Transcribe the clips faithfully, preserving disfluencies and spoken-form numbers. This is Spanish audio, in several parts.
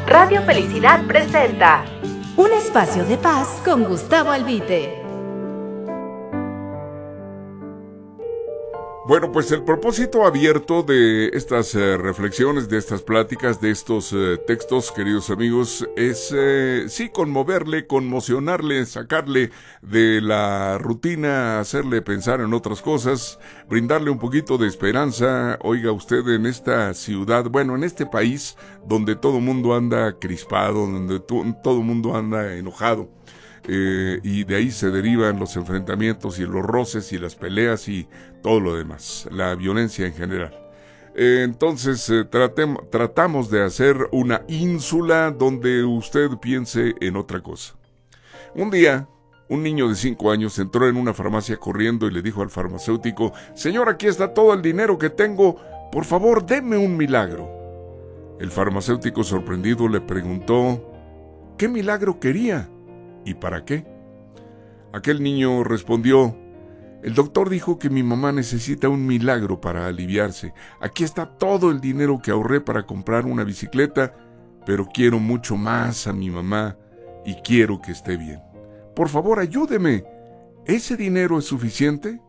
Radio Felicidad presenta Un espacio de paz con Gustavo Albite. Bueno, pues el propósito abierto de estas eh, reflexiones, de estas pláticas, de estos eh, textos, queridos amigos, es, eh, sí, conmoverle, conmocionarle, sacarle de la rutina, hacerle pensar en otras cosas, brindarle un poquito de esperanza. Oiga usted, en esta ciudad, bueno, en este país, donde todo mundo anda crispado, donde to- todo mundo anda enojado, Eh, y de ahí se derivan los enfrentamientos y los roces y las peleas y todo lo demás, la violencia en general. Eh, entonces eh, tratem- tratamos de hacer una ínsula donde usted piense en otra cosa. Un día, un niño de cinco años entró en una farmacia corriendo y le dijo al farmacéutico: «Señor, aquí está todo el dinero que tengo, por favor, deme un milagro». El farmacéutico, sorprendido, le preguntó ¿qué milagro quería? ¿Y para qué? Aquel niño respondió: «El doctor dijo que mi mamá necesita un milagro para aliviarse. Aquí está todo el dinero que ahorré para comprar una bicicleta, pero quiero mucho más a mi mamá y quiero que esté bien. Por favor, ayúdeme. ¿Ese dinero es suficiente?».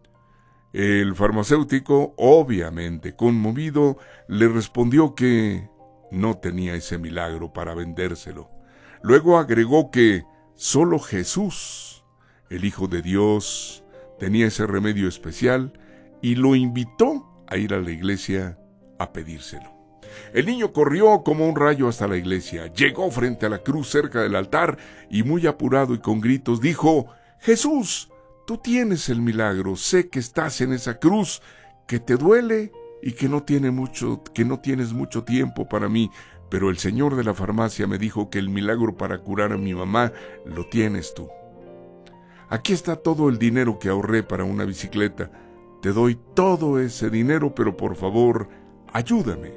El farmacéutico, obviamente conmovido, le respondió que no tenía ese milagro para vendérselo. Luego agregó que solo Jesús, el Hijo de Dios, tenía ese remedio especial y lo invitó a ir a la iglesia a pedírselo. El niño corrió como un rayo hasta la iglesia, llegó frente a la cruz cerca del altar y muy apurado y con gritos dijo: «Jesús, tú tienes el milagro, sé que estás en esa cruz, que te duele y que no tiene mucho, que no tienes mucho tiempo para mí. Pero el señor de la farmacia me dijo que el milagro para curar a mi mamá lo tienes tú. Aquí está todo el dinero que ahorré para una bicicleta. Te doy todo ese dinero, pero por favor, ayúdame».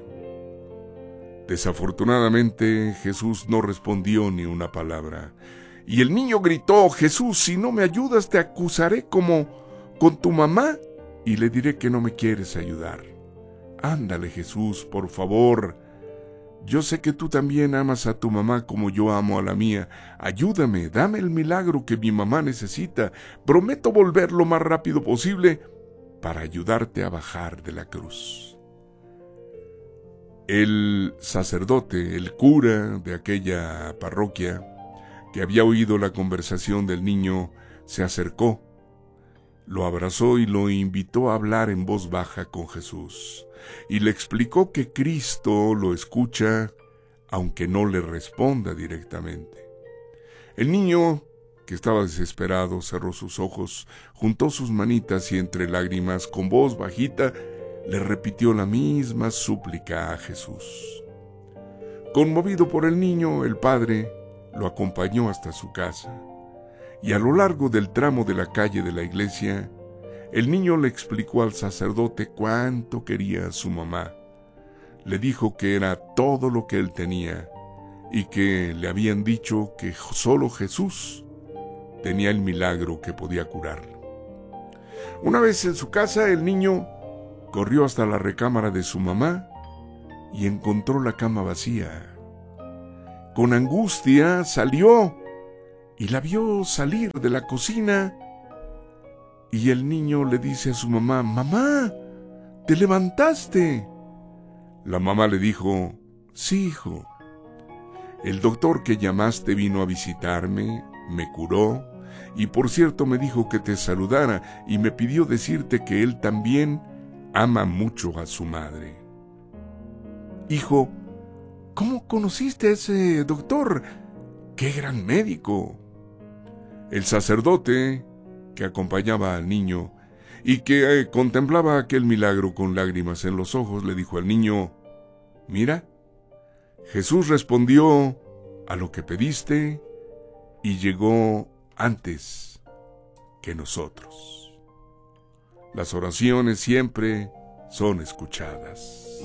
Desafortunadamente, Jesús no respondió ni una palabra. Y el niño gritó: «Jesús, si no me ayudas, te acusaré como con tu mamá y le diré que no me quieres ayudar. Ándale, Jesús, por favor. Yo sé que tú también amas a tu mamá como yo amo a la mía. Ayúdame, dame el milagro que mi mamá necesita. Prometo volver lo más rápido posible para ayudarte a bajar de la cruz». El sacerdote, el cura de aquella parroquia, que había oído la conversación del niño, se acercó, lo abrazó y lo invitó a hablar en voz baja con Jesús. Y le explicó que Cristo lo escucha, aunque no le responda directamente. El niño, que estaba desesperado, cerró sus ojos, juntó sus manitas y entre lágrimas, con voz bajita, le repitió la misma súplica a Jesús. Conmovido por el niño, el padre lo acompañó hasta su casa, y a lo largo del tramo de la calle de la iglesia, el niño le explicó al sacerdote cuánto quería a su mamá. Le dijo que era todo lo que él tenía y que le habían dicho que solo Jesús tenía el milagro que podía curarlo. Una vez en su casa, el niño corrió hasta la recámara de su mamá y encontró la cama vacía. Con angustia salió y la vio salir de la cocina. Y el niño le dice a su mamá: «Mamá, ¿te levantaste?». La mamá le dijo: «Sí, hijo. El doctor que llamaste vino a visitarme, me curó, y por cierto me dijo que te saludara y me pidió decirte que él también ama mucho a su madre». «Hijo, ¿cómo conociste a ese doctor? ¡Qué gran médico!». El sacerdote, que acompañaba al niño y que eh, contemplaba aquel milagro con lágrimas en los ojos, le dijo al niño: «Mira, Jesús respondió a lo que pediste y llegó antes que nosotros. Las oraciones siempre son escuchadas».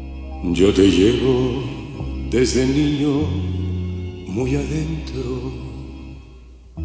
Yo te llevo desde niño muy adentro.